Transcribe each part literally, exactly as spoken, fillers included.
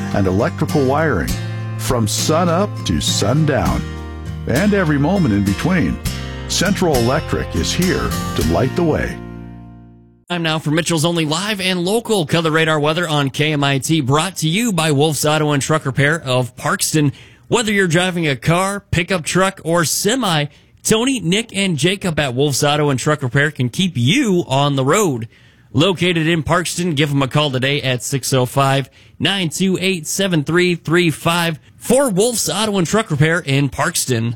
and electrical wiring, from sun up to sundown, and every moment in between. Central Electric is here to light the way. Time now for Mitchell's Only Live and Local Color Radar Weather on K M I T, brought to you by Wolf's Auto and Truck Repair of Parkston. Whether you're driving a car, pickup truck, or semi, Tony, Nick, and Jacob at Wolf's Auto and Truck Repair can keep you on the road. Located in Parkston, give them a call today at six oh five, nine two eight, seven three three five for Wolf's Auto and Truck Repair in Parkston.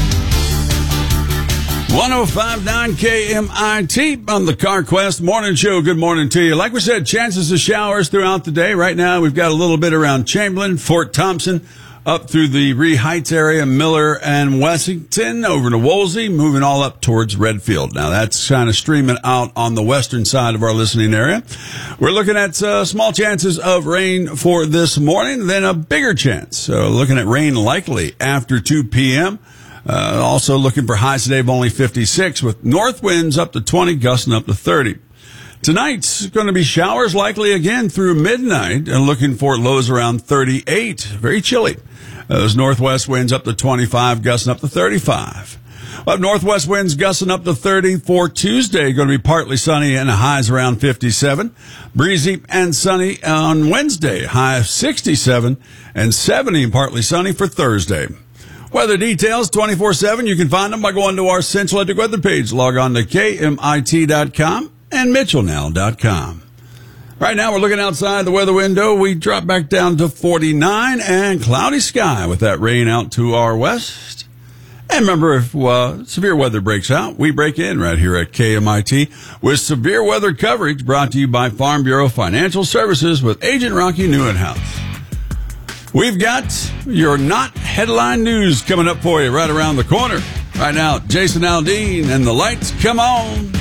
one oh five point nine K M I T on the CarQuest Morning Show. Good morning to you. Like we said, chances of showers throughout the day. Right now, we've got a little bit around Chamberlain, Fort Thompson, up through the Ree Heights area, Miller and Wessington, over to Woolsey, moving all up towards Redfield. Now, that's kind of streaming out on the western side of our listening area. We're looking at uh, small chances of rain for this morning, then a bigger chance. So looking at rain likely after two p.m., Uh, also looking for highs today of only fifty-six, with north winds up to twenty, gusting up to thirty. Tonight's going to be showers likely again through midnight, and looking for lows around thirty-eight. Very chilly. Uh, those northwest winds up to twenty-five, gusting up to thirty-five. We'll have northwest winds gusting up to thirty for Tuesday. Going to be partly sunny and highs around fifty-seven. Breezy and sunny on Wednesday. High of sixty-seven and seventy and partly sunny for Thursday. Weather details twenty-four seven. You can find them by going to our Central Electric weather page. Log on to K M I T dot com and Mitchell Now dot com. Right now, we're looking outside the weather window. We drop back down to forty-nine and cloudy sky with that rain out to our west. And remember, if uh, severe weather breaks out, we break in right here at K M I T with severe weather coverage brought to you by Farm Bureau Financial Services with Agent Rocky Newenhouse. We've got your not headline news coming up for you right around the corner. Right now, Jason Aldean and the lights come on.